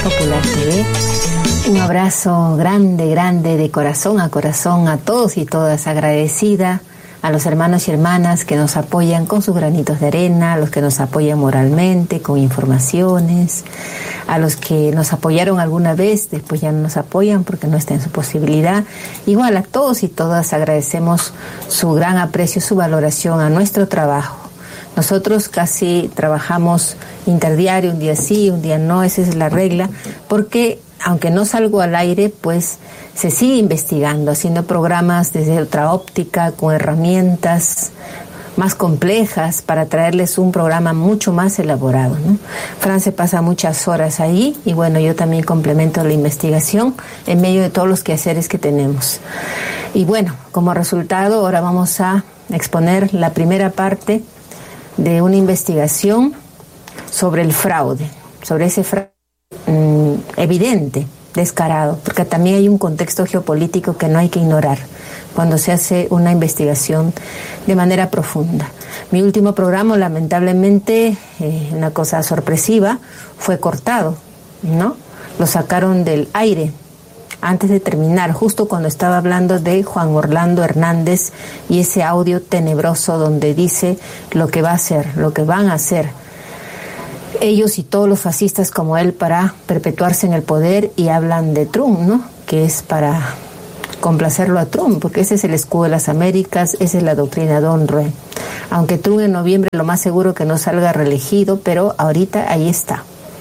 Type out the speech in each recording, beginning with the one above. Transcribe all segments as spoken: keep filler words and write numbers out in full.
Popular T V. Un abrazo grande, grande, de corazón a corazón a todos y todas, agradecida a los hermanos y hermanas que nos apoyan con sus granitos de arena, a los que nos apoyan moralmente, con informaciones, a los que nos apoyaron alguna vez, después ya no nos apoyan porque no está en su posibilidad. Igual a todos y todas agradecemos su gran aprecio, su valoración a nuestro trabajo. Nosotros casi trabajamos interdiario, un día sí, un día no, esa es la regla, porque aunque no salgo al aire, pues se sigue investigando, haciendo programas desde otra óptica, con herramientas más complejas para traerles un programa mucho más elaborado, ¿no? Fran se pasa muchas horas ahí y bueno, yo también complemento la investigación en medio de todos los quehaceres que tenemos. Y bueno, como resultado, ahora vamos a exponer la primera parte de una investigación sobre el fraude, sobre ese fraude mmm, evidente, descarado, porque también hay un contexto geopolítico que no hay que ignorar cuando se hace una investigación de manera profunda. Mi último programa, lamentablemente, eh, una cosa sorpresiva, fue cortado, ¿no? Lo sacaron del aire antes de terminar, justo cuando estaba hablando de Juan Orlando Hernández y ese audio tenebroso donde dice lo que va a hacer, lo que van a hacer ellos y todos los fascistas como él para perpetuarse en el poder, y hablan de Trump, ¿no? Que es para complacerlo a Trump, porque ese es el escudo de las Américas, esa es la doctrina de Unruh. Aunque Trump en noviembre lo más seguro que no salga reelegido, pero ahorita ahí está.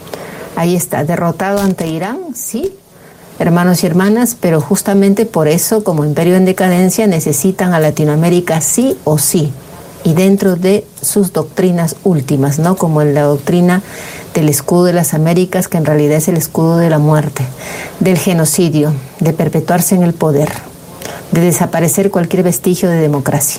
Ahí está, derrotado ante Irán, sí, hermanos y hermanas, pero justamente por eso, como imperio en decadencia, necesitan a Latinoamérica sí o sí, y dentro de sus doctrinas últimas, ¿no? Como en la doctrina del escudo de las Américas, que en realidad es el escudo de la muerte, del genocidio, de perpetuarse en el poder, de desaparecer cualquier vestigio de democracia.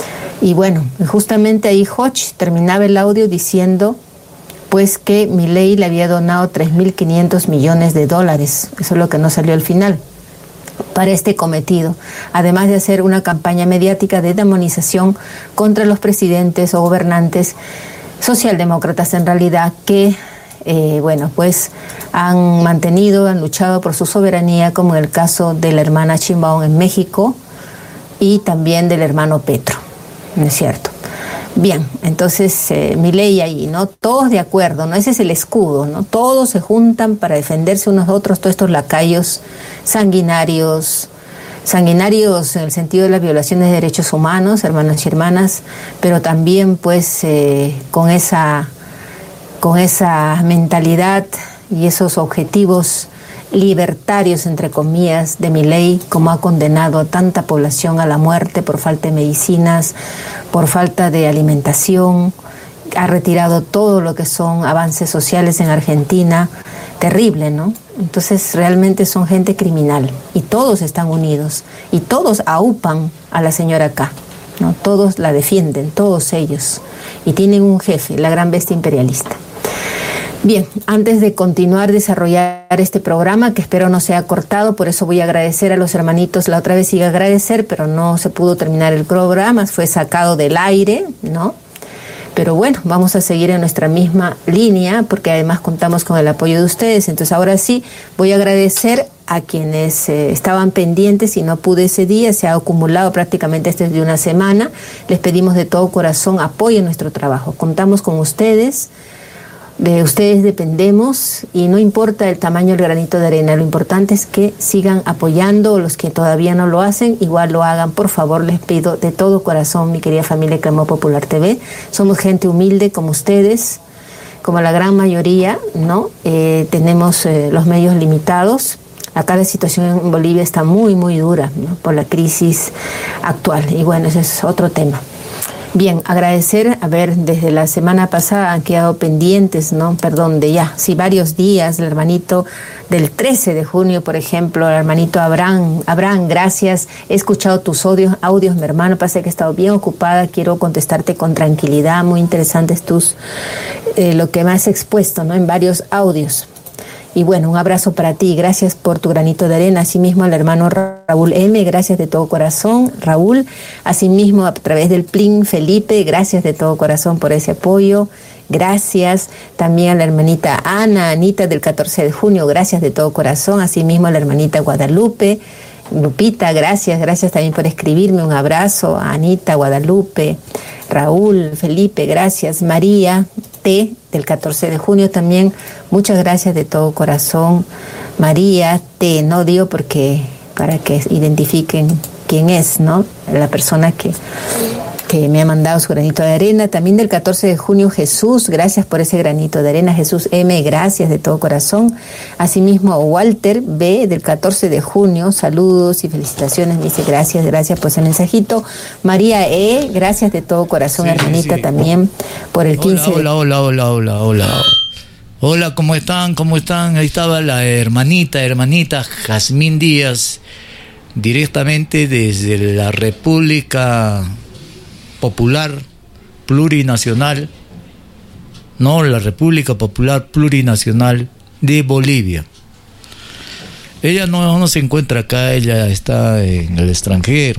Y bueno, justamente ahí Hodge terminaba el audio diciendo pues que Milei le había donado tres mil quinientos millones de dólares, eso es lo que no salió al final, para este cometido, además de hacer una campaña mediática de demonización contra los presidentes o gobernantes socialdemócratas en realidad que, eh, bueno, pues han mantenido, han luchado por su soberanía, como en el caso de la hermana Sheinbaum en México y también del hermano Petro, ¿no es cierto? Bien, entonces eh, Milei ahí, ¿no? Todos de acuerdo, ¿no? Ese es el escudo, ¿no? Todos se juntan para defenderse unos a otros, todos estos lacayos sanguinarios, sanguinarios en el sentido de las violaciones de derechos humanos, hermanos y hermanas, pero también pues eh, con esa, con esa mentalidad y esos objetivos libertarios, entre comillas, de Milei, como ha condenado a tanta población a la muerte por falta de medicinas, por falta de alimentación, ha retirado todo lo que son avances sociales en Argentina, terrible, ¿no? Entonces realmente son gente criminal y todos están unidos y todos aupan a la señora K, ¿no? Todos la defienden, todos ellos, y tienen un jefe, la gran bestia imperialista. Bien, antes de continuar a desarrollar este programa, que espero no sea cortado, por eso voy a agradecer a los hermanitos, la otra vez iba a agradecer, pero no se pudo terminar el programa, fue sacado del aire, ¿no? Pero bueno, vamos a seguir en nuestra misma línea, porque además contamos con el apoyo de ustedes. Entonces ahora sí, voy a agradecer a quienes eh, estaban pendientes y no pude ese día, se ha acumulado prácticamente desde una semana. Les pedimos de todo corazón apoyo en nuestro trabajo. Contamos con ustedes. De ustedes dependemos y no importa el tamaño del granito de arena, lo importante es que sigan apoyando, los que todavía no lo hacen, igual lo hagan, por favor, les pido de todo corazón, mi querida familia Clamor Popular T V, somos gente humilde como ustedes, como la gran mayoría, ¿no? Eh, tenemos eh, los medios limitados. Acá la situación en Bolivia está muy, muy dura, ¿no? Por la crisis actual, y bueno, ese es otro tema. Bien, agradecer, a ver, desde la semana pasada han quedado pendientes, ¿no? Perdón, de ya, sí, varios días, el hermanito del trece de junio, por ejemplo, el hermanito Abraham, Abraham, gracias, he escuchado tus audios, audios, mi hermano, pasa que he estado bien ocupada, quiero contestarte con tranquilidad, muy interesantes tus, eh, lo que me has expuesto, ¿no? En varios audios. Y bueno, un abrazo para ti, gracias por tu granito de arena. Asimismo al hermano Raúl M, gracias de todo corazón, Raúl. Asimismo a través del Plin, Felipe, gracias de todo corazón por ese apoyo. Gracias también a la hermanita Ana, Anita del catorce de junio, gracias de todo corazón. Asimismo a la hermanita Guadalupe, Lupita, gracias, gracias también por escribirme. Un abrazo a Anita, Guadalupe, Raúl, Felipe, gracias. María T del catorce de junio también, muchas gracias de todo corazón. María T, no digo porque para que identifiquen quién es, ¿no? La persona que, que me ha mandado su granito de arena. También del catorce de junio, Jesús, gracias por ese granito de arena. Jesús M, gracias de todo corazón. Asimismo, Walter B, del catorce de junio, saludos y felicitaciones, me dice gracias, gracias por ese mensajito. María E, gracias de todo corazón, sí, hermanita, sí. También por el quince. Hola, hola, hola, hola, hola, hola. Hola, ¿cómo están? ¿Cómo están? Ahí estaba la hermanita, hermanita Jazmín Díaz, directamente desde la República Popular Plurinacional, no, la República Popular Plurinacional de Bolivia. Ella no, no se encuentra acá, ella está en el extranjero,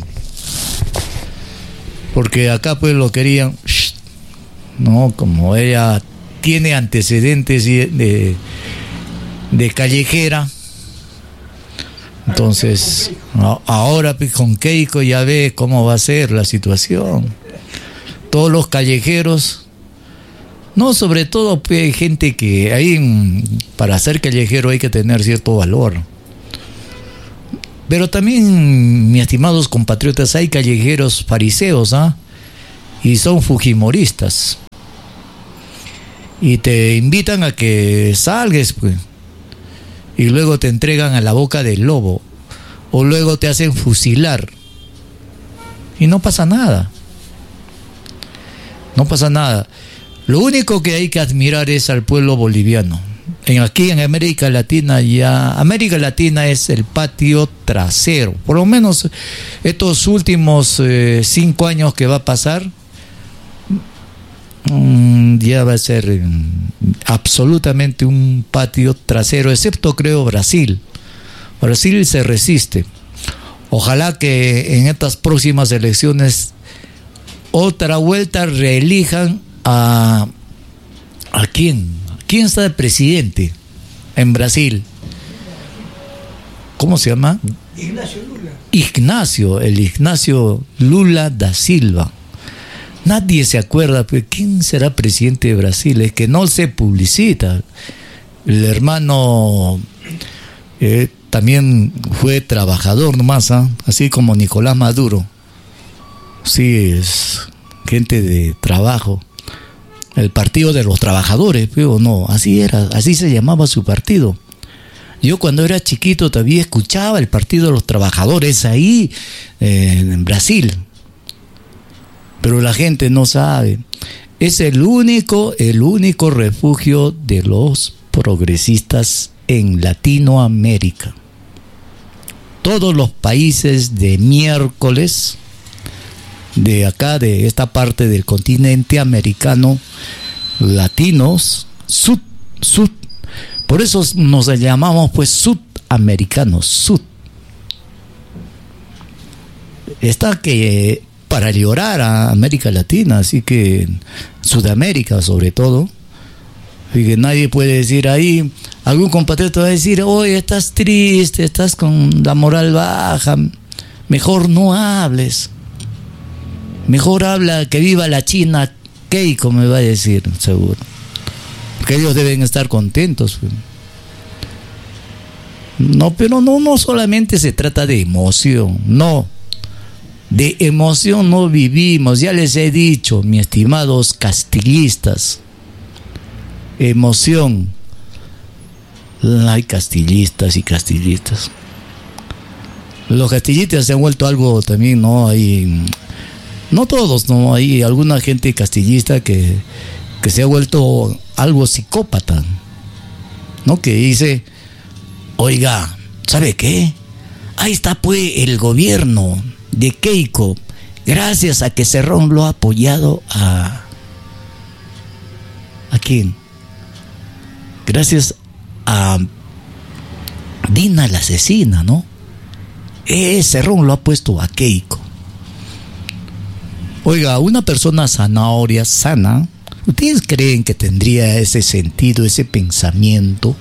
porque acá pues lo querían, no, como ella tiene antecedentes de, de callejera, entonces ahora pues, con Keiko ya ve cómo va a ser la situación. Todos los callejeros, no, sobre todo pues, gente que ahí para ser callejero hay que tener cierto valor. Pero también, mis estimados compatriotas, hay callejeros fariseos, ¿ah? Y son fujimoristas. Y te invitan a que salgas, pues. Y luego te entregan a la boca del lobo. O luego te hacen fusilar. Y no pasa nada. No pasa nada. Lo único que hay que admirar es al pueblo boliviano. En, aquí en América Latina ya... América Latina es el patio trasero. Por lo menos estos últimos eh, cinco años que va a pasar... ya va a ser absolutamente un patio trasero, excepto creo Brasil. Brasil se resiste. Ojalá que en estas próximas elecciones otra vuelta reelijan a ¿a quién? ¿Quién está de presidente en Brasil? ¿Cómo se llama? Ignacio Lula. Ignacio, el Ignacio Lula da Silva. Nadie se acuerda, pues, ¿quién será presidente de Brasil? Es que no se publicita. El hermano eh, también fue trabajador nomás, ¿eh? Así como Nicolás Maduro. Sí, es gente de trabajo. El partido de los trabajadores, pero no, así era, así se llamaba su partido. Yo cuando era chiquito todavía escuchaba el partido de los trabajadores ahí eh, en Brasil. Pero la gente no sabe. Es el único, el único refugio de los progresistas en Latinoamérica. Todos los países de miércoles, de acá, de esta parte del continente americano, latinos, sud, sud, por eso nos llamamos pues sudamericanos, sud. Está que... para llorar a América Latina, así que Sudamérica sobre todo, y que nadie puede decir ahí, algún compatriota va a decir, oye, estás triste, estás con la moral baja, mejor no hables, mejor habla, que viva la China, Keiko me va a decir, seguro, porque ellos deben estar contentos. No, pero no, no solamente se trata de emoción, no. De emoción no vivimos, ya les he dicho, mis estimados castillistas. Emoción. Hay castillistas y castillistas. Los castillistas se han vuelto algo también, ¿no? Hay, no todos, ¿no? Hay alguna gente castillista que, que se ha vuelto algo psicópata, ¿no? Que dice, oiga, ¿sabe qué? Ahí está pues el gobierno de Keiko, gracias a que Cerrón lo ha apoyado a... ¿A quién? Gracias a Dina la asesina, ¿no? Ese Cerrón lo ha puesto a Keiko. Oiga, una persona zanahoria, sana, ¿ustedes creen que tendría ese sentido, ese pensamiento?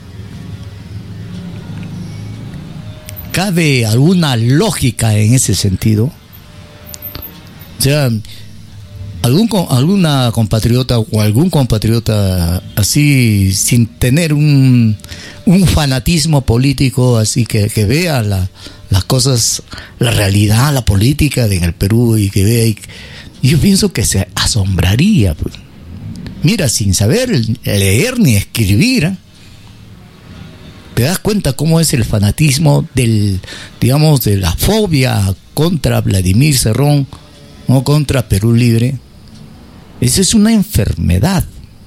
¿Cabe alguna lógica en ese sentido? O sea, algún, alguna compatriota o algún compatriota así, sin tener un, un fanatismo político, así que, que vea la, las cosas, la realidad, la política en el Perú y que vea, y, yo pienso que se asombraría. Pues. Mira, sin saber leer ni escribir, ¿eh? Te das cuenta cómo es el fanatismo del, digamos, de la fobia contra Vladimir Cerrón o contra Perú Libre. Eso es una enfermedad.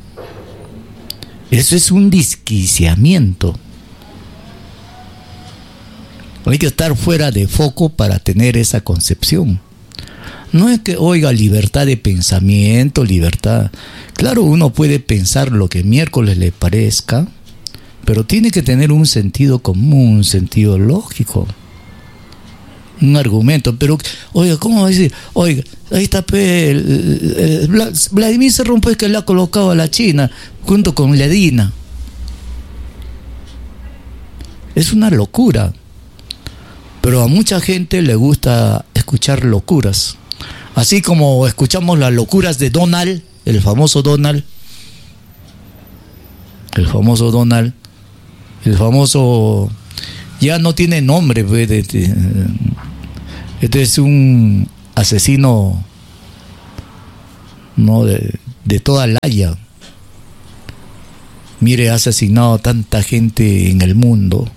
Eso es un desquiciamiento. Hay que estar fuera de foco para tener esa concepción. No es que, oiga, libertad de pensamiento, libertad. Claro, uno puede pensar lo que miércoles le parezca, pero tiene que tener un sentido común, un sentido lógico, un argumento. Pero, oiga, ¿cómo va a decir? Oiga, ahí está pe, el, el, el, Vladimir Cerrón, pues, que le ha colocado a la China junto con Ledina. Es una locura. Pero a mucha gente le gusta escuchar locuras. Así como escuchamos las locuras de Donald, el famoso Donald, el famoso Donald, el famoso, ya no tiene nombre, pues, de, de, este es un asesino, no, de, de toda la haya. Mire, ha asesinado a tanta gente en el mundo.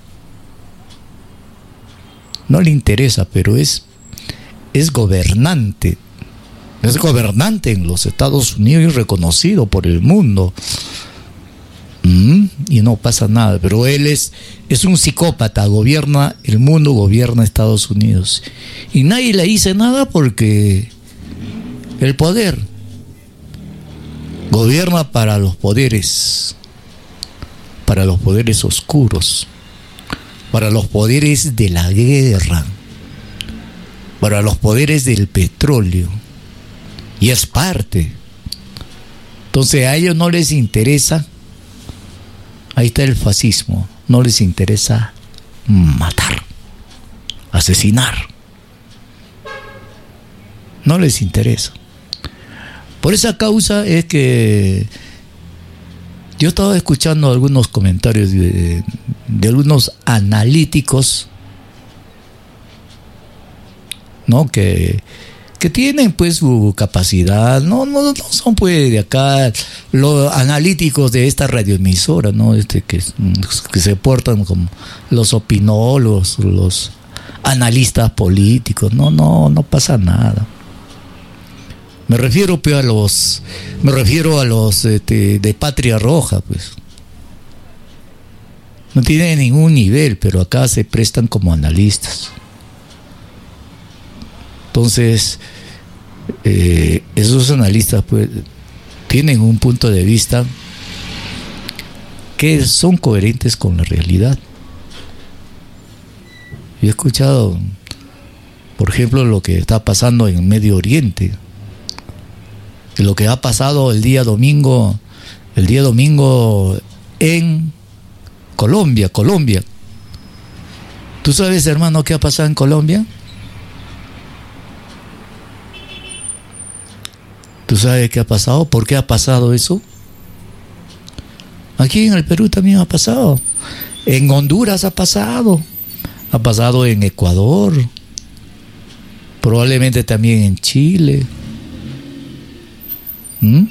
No le interesa, pero es, es gobernante. Es gobernante en los Estados Unidos y reconocido por el mundo. Mm, y no pasa nada. Pero él es, es un psicópata. Gobierna el mundo, gobierna Estados Unidos. Y nadie le dice nada porque el poder gobierna para los poderes, para los poderes oscuros, para los poderes de la guerra, para los poderes del petróleo. Y es parte. Entonces a ellos no les interesa. Ahí está el fascismo. No les interesa matar, asesinar. No les interesa. Por esa causa es que yo estaba escuchando algunos comentarios de, de algunos analíticos, ¿no? Que, que tienen pues su capacidad, no, no, no son pues de acá los analíticos de esta radioemisora, ¿no? Este que, que se portan como los opinólogos, los analistas políticos. No, no, no pasa nada. Me refiero pues, a los, me refiero a los este, de Patria Roja, pues. No tienen ningún nivel, pero acá se prestan como analistas. Entonces, eh, esos analistas pues tienen un punto de vista que son coherentes con la realidad. Yo he escuchado, por ejemplo, lo que está pasando en Medio Oriente, lo que ha pasado el día domingo, el día domingo en Colombia, Colombia. ¿Tú sabes, hermano, qué ha pasado en Colombia? ¿Tú sabes qué ha pasado? ¿Por qué ha pasado eso? Aquí en el Perú también ha pasado. En Honduras ha pasado. Ha pasado en Ecuador. Probablemente también en Chile. ¿Mm?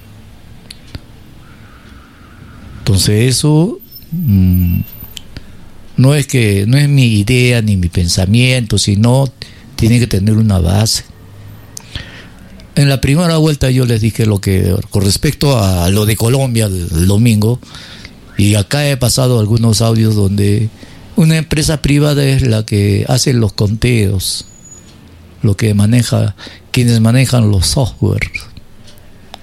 Entonces eso mmm, no es que no es mi idea ni mi pensamiento, sino tiene que tener una base. En la primera vuelta yo les dije lo que con respecto a lo de Colombia el domingo, y acá he pasado algunos audios donde una empresa privada es la que hace los conteos, lo que maneja, quienes manejan los software,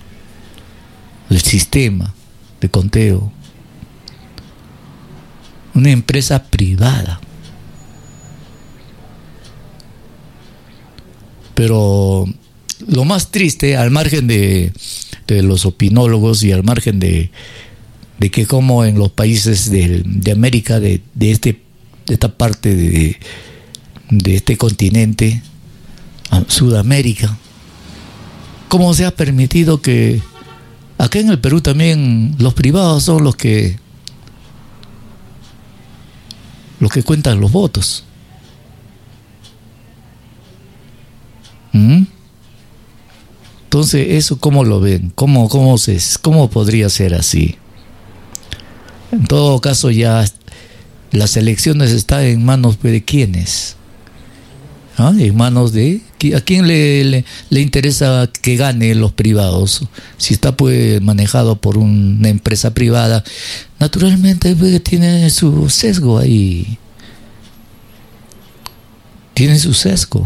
el sistema de conteo. una empresa privada. Pero lo más triste, al margen de, de los opinólogos y al margen de, de que como en los países de, de América, de, de, este, de esta parte de, de este continente, Sudamérica, cómo se ha permitido que acá en el Perú también los privados son los que los que cuentan los votos. ¿Mm? Entonces, ¿eso cómo lo ven? ¿Cómo, cómo, se, ¿Cómo podría ser así? En todo caso, ya las elecciones están en manos de quiénes. ¿Ah? En manos de... ¿A quién le, le, le interesa que gane los privados? Si está pues manejado por una empresa privada, naturalmente pues, tiene su sesgo ahí. Tiene su sesgo.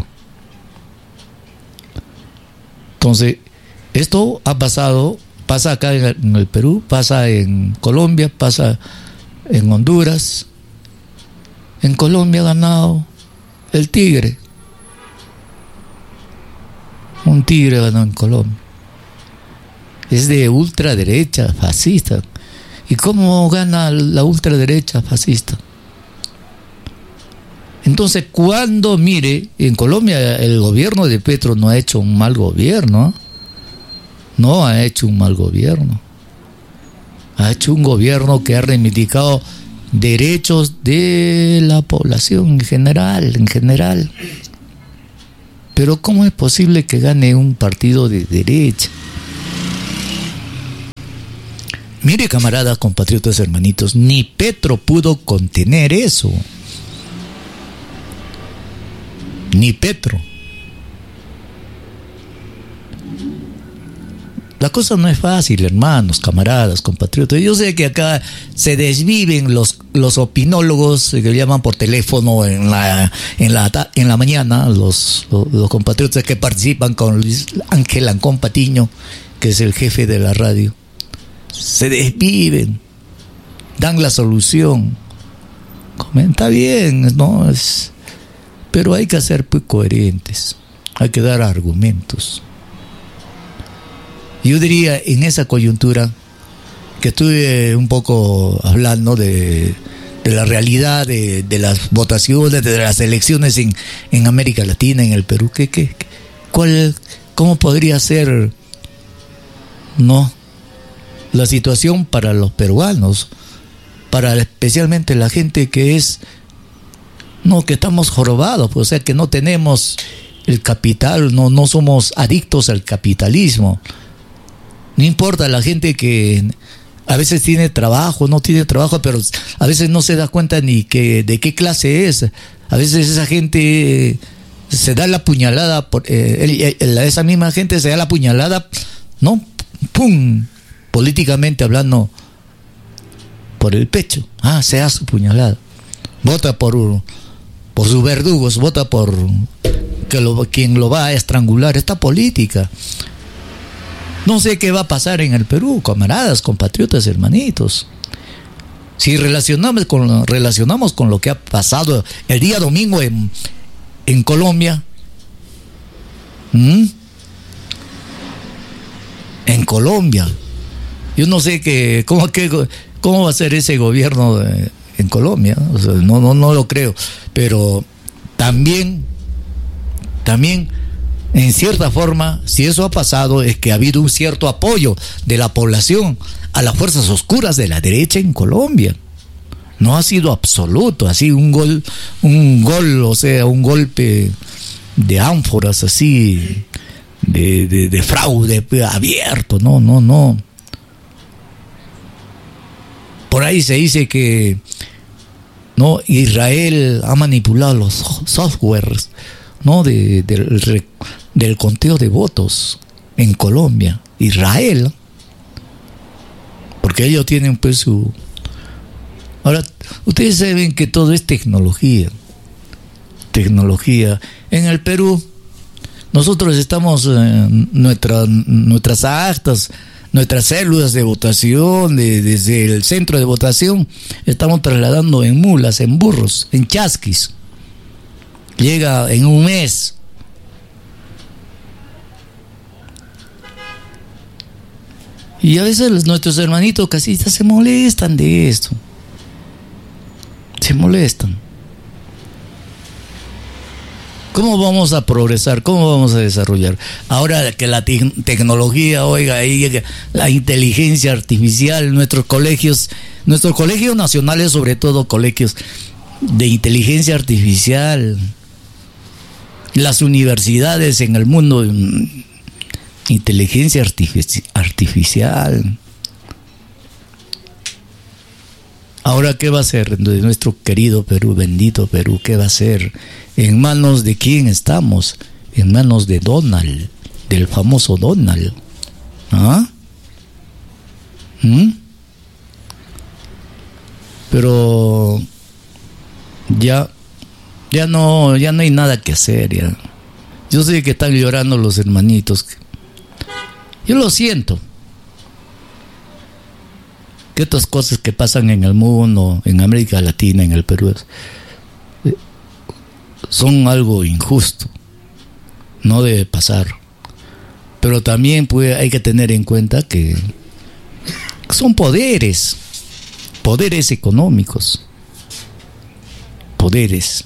Entonces, esto ha pasado, pasa acá en el, en el Perú, pasa en Colombia, pasa en Honduras. En Colombia ha ganado el Tigre. Un tigre ganó en Colombia. Es de ultraderecha, fascista. ¿Y cómo gana la ultraderecha fascista? Entonces, cuando mire, en Colombia el gobierno de Petro no ha hecho un mal gobierno. No ha hecho un mal gobierno. Ha hecho un gobierno que ha reivindicado derechos de la población en general, en general. Pero ¿cómo es posible que gane un partido de derecha? Mire, camaradas, compatriotas, hermanitos, ni Petro pudo contener eso. Ni Petro. La cosa no es fácil, hermanos, camaradas, compatriotas. Yo sé que acá se desviven los, los opinólogos que llaman por teléfono en la, en la, en la mañana, los, los, los compatriotas que participan con Luis Ángel Ancón Patiño, que es el jefe de la radio. Se desviven, dan la solución. Está bien, ¿no? Es, pero hay que ser pues, coherentes, hay que dar argumentos. Yo diría en esa coyuntura que estuve un poco hablando de, de la realidad de, de las votaciones, de las elecciones en, en América Latina, en el Perú. ¿Qué, qué, cuál, ¿Cómo podría ser no la situación para los peruanos, para especialmente la gente que es no que estamos jorobados, pues, o sea que no tenemos el capital, no, no somos adictos al capitalismo? No importa la gente que a veces tiene trabajo, no tiene trabajo, pero a veces no se da cuenta ni que, de qué clase es. A veces esa gente se da la puñalada, por, eh, esa misma gente se da la puñalada, ¿no? ¡Pum! Políticamente hablando, por el pecho. Ah, se da su puñalada. Vota por, por sus verdugos, vota por que lo, quien lo va a estrangular. Esta política. No sé qué va a pasar en el Perú, camaradas, compatriotas, hermanitos. Si relacionamos con, relacionamos con lo que ha pasado el día domingo en, en Colombia. ¿Mm? En Colombia. Yo no sé qué, cómo, qué, cómo va a ser ese gobierno de, en Colombia. O sea, no, no, no lo creo. Pero también, también... en cierta forma, si eso ha pasado, es que ha habido un cierto apoyo de la población a las fuerzas oscuras de la derecha en Colombia. No ha sido absoluto, así un gol, un gol, o sea, un golpe de ánforas así, de, de, de fraude abierto, no, no, no. Por ahí se dice que no, Israel ha manipulado los softwares, ¿no? De, de, del, del conteo de votos en Colombia. Israel, porque ellos tienen pues su... Ahora, ustedes saben que todo es tecnología. Tecnología. En el Perú, nosotros estamos, eh, nuestra, nuestras actas nuestras células de votación, de, desde el centro de votación, estamos trasladando en mulas, en burros, en chasquis. Llega en un mes. Y a veces nuestros hermanitos casistas se molestan de esto. Se molestan. ¿Cómo vamos a progresar? ¿Cómo vamos a desarrollar? Ahora que la te- tecnología, oiga, ahí, la inteligencia artificial, nuestros colegios, nuestros colegios nacionales, sobre todo colegios de inteligencia artificial, las universidades en el mundo, inteligencia artifici- artificial. Ahora, ¿qué va a ser de nuestro querido Perú, bendito Perú? ¿Qué va a ser? ¿En manos de quién estamos? En manos de Donald, del famoso Donald. ¿Ah? ¿Mm? Pero ya, ya no, ya no hay nada que hacer. Ya. Yo sé que están llorando los hermanitos. Yo lo siento. Que estas cosas que pasan en el mundo, en América Latina, en el Perú, son algo injusto. No debe pasar. Pero también puede, hay que tener en cuenta que son poderes, poderes económicos, poderes.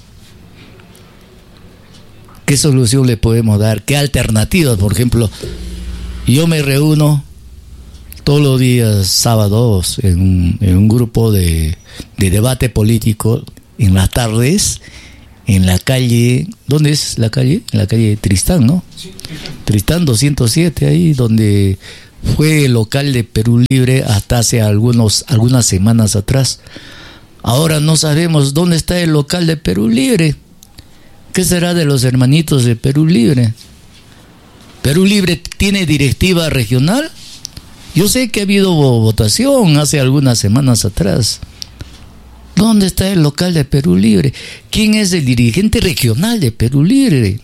¿Qué solución le podemos dar? ¿Qué alternativas? Por ejemplo, yo me reúno todos los días sábados en un, en un grupo de, de debate político en las tardes en la calle, ¿dónde es la calle? En la calle Tristán, ¿no? Sí, Tristán. Tristán doscientos siete, ahí donde fue el local de Perú Libre hasta hace algunos, algunas semanas atrás. Ahora no sabemos dónde está el local de Perú Libre. ¿Qué será de los hermanitos de Perú Libre? ¿Perú Libre tiene directiva regional? Yo sé que ha habido votación hace algunas semanas atrás. ¿Dónde está el local de Perú Libre? ¿Quién es el dirigente regional de Perú Libre?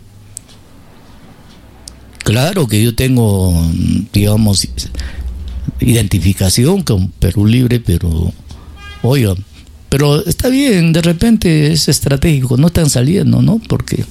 Claro que yo tengo, digamos, identificación con Perú Libre, pero, oiga, pero está bien, de repente es estratégico, no están saliendo, ¿no? Porque...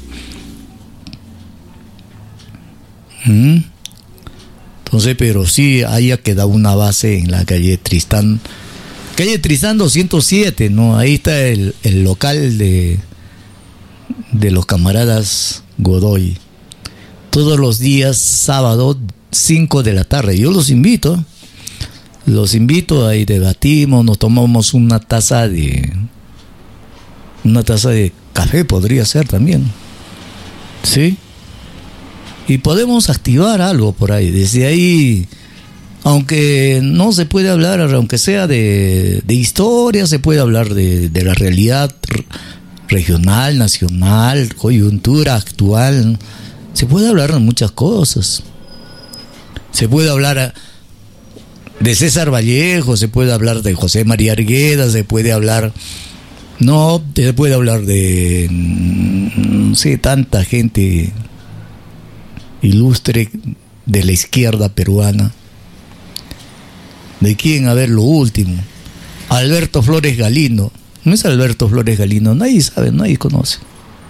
¿Mm? Entonces, pero sí haya quedado una base en la calle Tristán, calle Tristán doscientos siete, ¿no? Ahí está el, el local de, de los camaradas Godoy. Todos los días, sábado, cinco de la tarde. Yo los invito, los invito, ahí debatimos, nos tomamos una taza de, una taza de café, podría ser también, ¿sí? Y podemos activar algo por ahí. Desde ahí, aunque no se puede hablar, aunque sea de, de historia, se puede hablar de, de la realidad regional, nacional, coyuntura actual. Se puede hablar de muchas cosas. Se puede hablar de César Vallejo, se puede hablar de José María Argueda, se puede hablar... No, se puede hablar de... No sé, tanta gente... ilustre de la izquierda peruana. ¿De quién? A ver, lo último, Alberto Flores Galindo. No es Alberto Flores Galindo, nadie sabe, nadie conoce.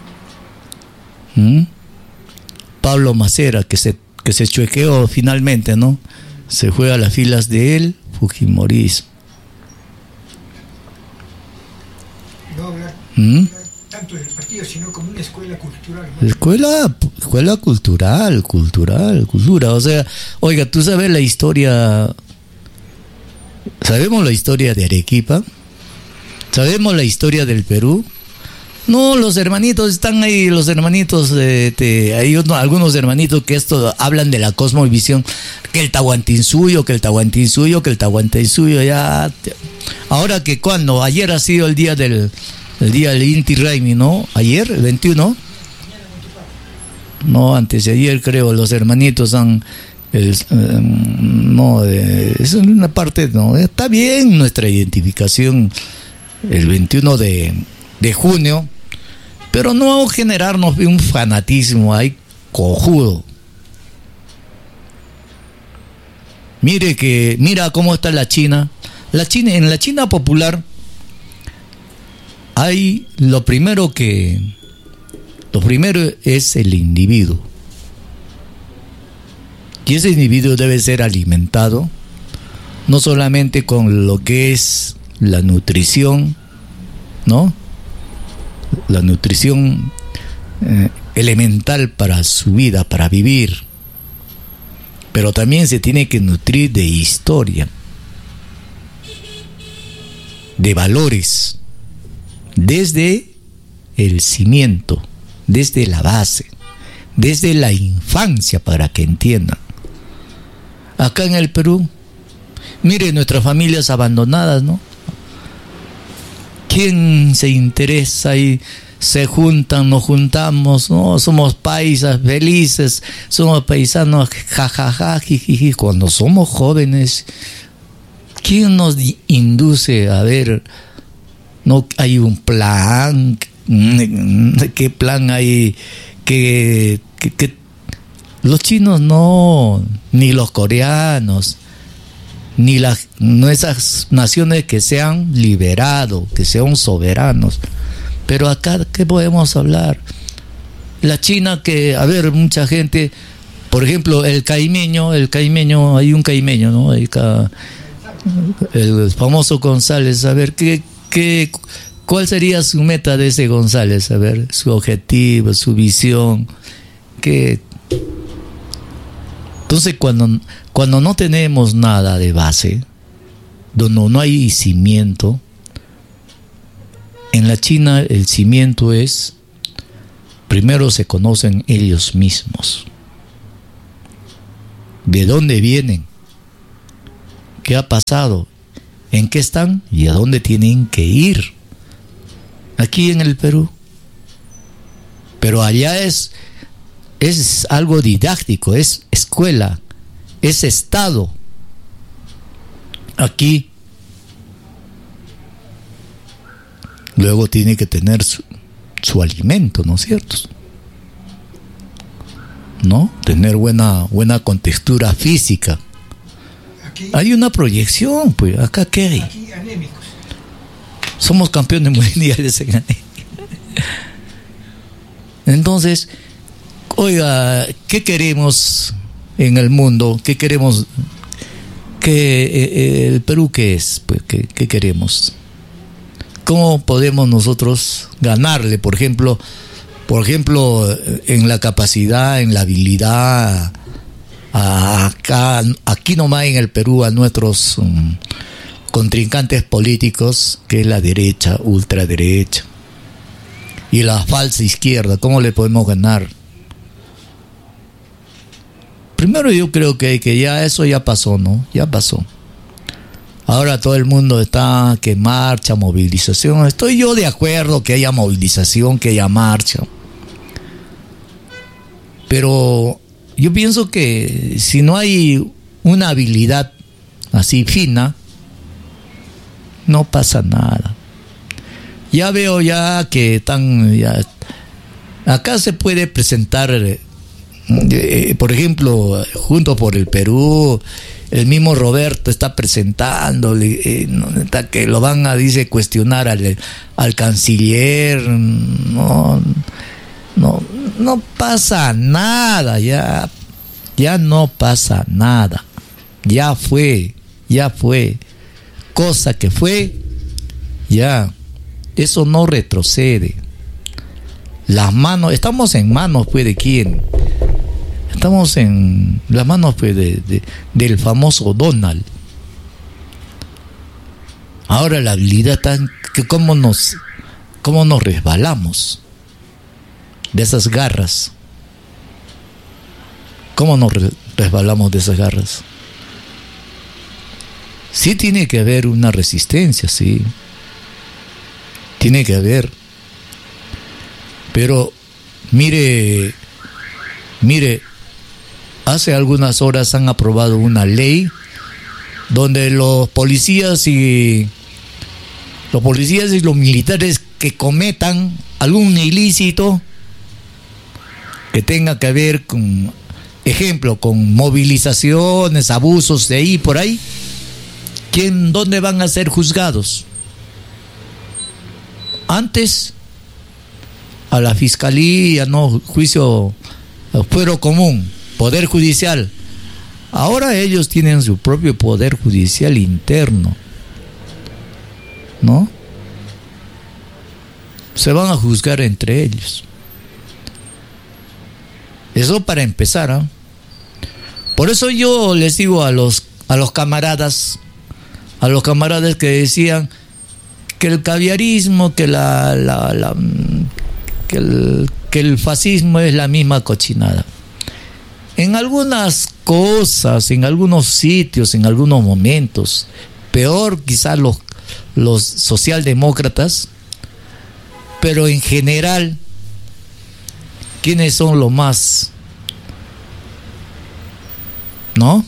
¿Mm? Pablo Macera, que se, que se chuequeó finalmente, ¿no? Se fue a las filas de él, fujimorismo. No hablar, ¿Mm? tanto del partido, sino como una escuela cultural, ¿no? Escuela, escuela cultural, cultural, cultura. O sea, oiga, ¿tú sabes la historia? ¿Sabemos la historia de Arequipa? ¿Sabemos la historia del Perú? No, los hermanitos están ahí, los hermanitos, de, de, hay uno, algunos hermanitos que esto hablan de la cosmovisión, que el Tahuantinsuyo, que el Tahuantinsuyo, que el Tahuantinsuyo, ya. Ahora que cuando, ayer ha sido el día del, el día del Inti Raymi, ¿no? Ayer, el veintiuno. No, antes de ayer creo, los hermanitos han, el, eh, no, eh, es una parte, no, está bien nuestra identificación, el veintiuno de, de junio. Pero no generarnos un fanatismo ahí cojudo. Mire que, mira cómo está la China. La China, en la China popular hay lo primero que, lo primero es el individuo. Y ese individuo debe ser alimentado no solamente con lo que es la nutrición, ¿no? La nutrición eh, elemental para su vida, para vivir, pero también se tiene que nutrir de historia, de valores, desde el cimiento, desde la base, desde la infancia, para que entiendan. Acá en el Perú, mire nuestras familias abandonadas, ¿no? ¿Quién se interesa y se juntan, nos juntamos, ¿no? Somos paisas felices, somos paisanos, jajaja, jijiji. Cuando somos jóvenes, ¿quién nos induce a ver? No hay un plan. ¿Qué plan hay? Que, que, que los chinos no, ni los coreanos, ni las, no esas naciones que se han liberado, que sean soberanos. Pero acá, ¿qué podemos hablar? La China, que, a ver, mucha gente, por ejemplo, el caimeño, el caimeño, hay un caimeño, ¿no? El, el famoso González, a ver, ¿qué, qué, ¿cuál sería su meta de ese González? A ver, su objetivo, su visión, ¿qué? Entonces, cuando, cuando no tenemos nada de base, donde no hay cimiento, en la China el cimiento es, primero se conocen ellos mismos. ¿De dónde vienen? ¿Qué ha pasado? ¿En qué están? ¿Y a dónde tienen que ir? Aquí en el Perú. Pero allá es, es algo didáctico, es escuela, es Estado. Aquí luego tiene que tener su, su alimento, ¿no es cierto? ¿No? Tener buena, buena contextura física. Aquí, hay una proyección, pues. ¿Acá qué hay? Aquí anémicos. Somos campeones mundiales en anemia. Entonces, oiga, ¿qué queremos en el mundo? ¿Qué queremos? ¿Qué, eh, el Perú qué es? Pues, ¿qué, qué queremos? ¿Cómo podemos nosotros ganarle, por ejemplo, por ejemplo, en la capacidad, en la habilidad, a acá, aquí nomás en el Perú, a nuestros um, contrincantes políticos, que es la derecha, ultraderecha, y la falsa izquierda? ¿Cómo le podemos ganar? Primero yo creo que, que ya eso ya pasó, ¿no? Ya pasó. Ahora todo el mundo está que marcha, movilización. Estoy yo de acuerdo que haya movilización, que haya marcha. Pero yo pienso que si no hay una habilidad así fina, no pasa nada. Ya veo ya que están... Ya, acá se puede presentar, eh, por ejemplo, Juntos por el Perú... El mismo Roberto está presentándole, eh, está que lo van a, dice, cuestionar al, al canciller. No, no, no pasa nada, ya, ya no pasa nada. Ya fue, ya fue. Cosa que fue, ya. Eso no retrocede. Las manos, estamos en manos, pues, ¿de quién? Estamos en las manos, pues, de, de, del famoso Donald. Ahora la habilidad está en que cómo nos, cómo nos resbalamos de esas garras. ¿Cómo nos resbalamos de esas garras? Sí tiene que haber una resistencia, sí. Tiene que haber. Pero mire, mire, hace algunas horas han aprobado una ley donde los policías y los policías y los militares que cometan algún ilícito que tenga que ver con ejemplo, con movilizaciones, abusos de ahí y por ahí, ¿quién, dónde van a ser juzgados? Antes, a la fiscalía, no, juicio, fuero común, poder judicial. Ahora ellos tienen su propio poder judicial interno, ¿no? Se van a juzgar entre ellos. Eso para empezar, ¿eh? Por eso yo les digo a los a los camaradas, a los camaradas que decían que el caviarismo, que la, la, la que el, que el fascismo es la misma cochinada. En algunas cosas, en algunos sitios, en algunos momentos, peor quizás los, los socialdemócratas, pero en general, ¿quiénes son los más? ¿No?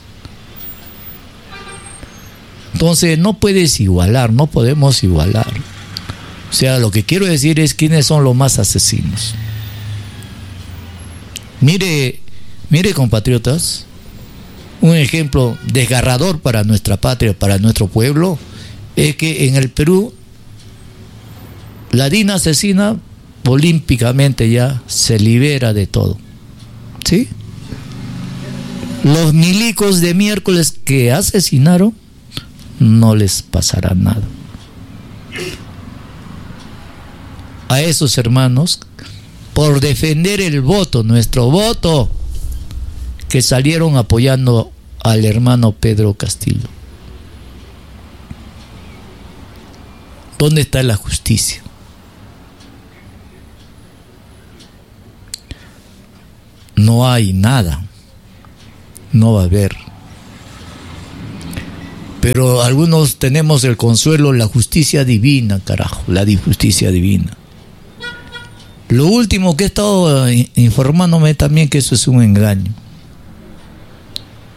Entonces no puedes igualar, no podemos igualar. O sea, lo que quiero decir es quiénes son los más asesinos. Mire, mire, compatriotas, un ejemplo desgarrador para nuestra patria, para nuestro pueblo, es que en el Perú la DINA asesina olímpicamente, ya se libera de todo, ¿sí? Los milicos de miércoles que asesinaron, no les pasará nada. A esos hermanos, por defender el voto, nuestro voto, que salieron apoyando al hermano Pedro Castillo. ¿Dónde está la justicia? No hay nada, no va a haber. Pero algunos tenemos el consuelo, la justicia divina, carajo, la justicia divina. Lo último que he estado informándome también que eso es un engaño.